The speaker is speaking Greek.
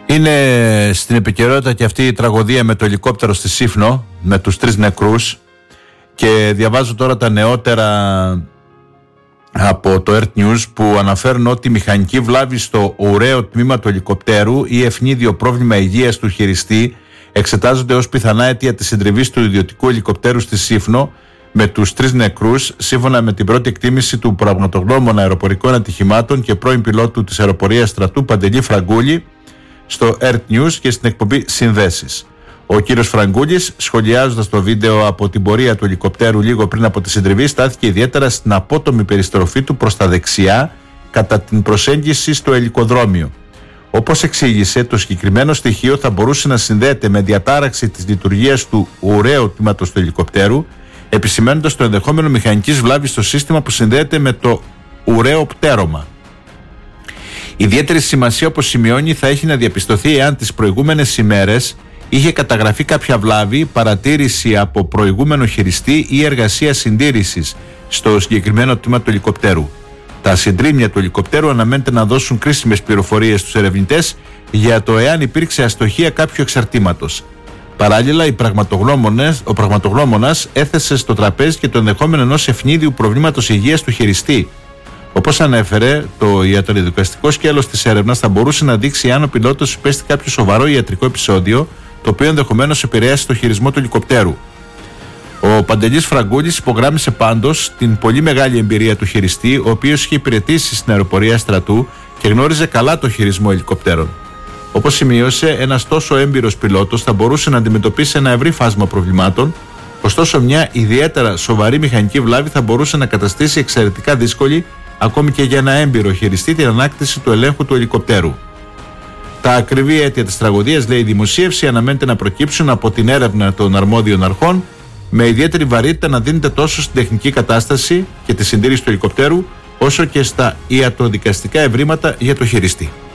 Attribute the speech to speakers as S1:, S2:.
S1: Είναι στην επικαιρότητα και αυτή η τραγωδία με το ελικόπτερο στη Σύφνο, με τους 3 νεκρούς, και διαβάζω τώρα τα νεότερα από το Earth News που αναφέρουν ότι η μηχανική βλάβη στο ουραίο τμήμα του ελικοπτέρου ή ευνίδιο πρόβλημα υγείας του χειριστή εξετάζονται ως πιθανά αίτια της συντριβής του ιδιωτικού ελικοπτέρου στη Σύφνο με τους 3 νεκρούς, σύμφωνα με την πρώτη εκτίμηση του πραγματογνώμονα αεροπορικών ατυχημάτων και πρώην πιλότου της αεροπορίας στρατού Παντελή Φραγκούλη στο Earth News και στην εκπομπή Συνδέσεις. Ο κύριος Φραγκούλης, σχολιάζοντας το βίντεο από την πορεία του ελικοπτέρου λίγο πριν από τη συντριβή, στάθηκε ιδιαίτερα στην απότομη περιστροφή του προς τα δεξιά κατά την προσέγγιση στο ελικοδρόμιο. Όπως εξήγησε, το συγκεκριμένο στοιχείο θα μπορούσε να συνδέεται με διατάραξη της λειτουργίας του ουραίου τμήματος του ελικοπτέρου, επισημαίνοντας το ενδεχόμενο μηχανικής βλάβης στο σύστημα που συνδέεται με το ουραίο πτέρωμα. Ιδιαίτερη σημασία, όπως σημειώνει, θα έχει να διαπιστωθεί εάν τις προηγούμενες ημέρες είχε καταγραφεί κάποια βλάβη, παρατήρηση από προηγούμενο χειριστή ή εργασία συντήρησης στο συγκεκριμένο τμήμα του ελικοπτέρου. Τα συντρίμμια του ελικοπτέρου αναμένεται να δώσουν κρίσιμες πληροφορίες στους ερευνητές για το εάν υπήρξε αστοχία κάποιου εξαρτήματος. Παράλληλα, ο πραγματογνώμονας έθεσε στο τραπέζι και το ενδεχόμενο ενός ευνίδιου προβλήματος υγείας του χειριστή. Όπως ανέφερε, το ιατροδικαστικό σκέλος της έρευνας θα μπορούσε να δείξει αν ο πιλότος υπέστη κάποιο σοβαρό ιατρικό επεισόδιο, το οποίο ενδεχομένως επηρέασε το χειρισμό του ελικοπτέρου. Ο Παντελής Φραγκούλης υπογράμμισε πάντως την πολύ μεγάλη εμπειρία του χειριστή, ο οποίος είχε υπηρετήσει στην αεροπορία στρατού και γνώριζε καλά το χειρισμό ελικοπτέρων. Όπως σημείωσε, ένας τόσο έμπειρος πιλότος θα μπορούσε να αντιμετωπίσει ένα ευρύ φάσμα προβλημάτων, ωστόσο μια ιδιαίτερα σοβαρή μηχανική βλάβη θα μπορούσε να καταστήσει εξαιρετικά δύσκολη ακόμη και για ένα έμπειρο χειριστή την ανάκτηση του ελέγχου του ελικοπτέρου. Τα ακριβή αίτια της τραγωδίας, λέει η δημοσίευση, αναμένεται να προκύψουν από την έρευνα των αρμόδιων αρχών, με ιδιαίτερη βαρύτητα να δίνεται τόσο στην τεχνική κατάσταση και τη συντήρηση του ελικοπτέρου, όσο και στα ιατροδικαστικά ευρήματα για το χειριστή.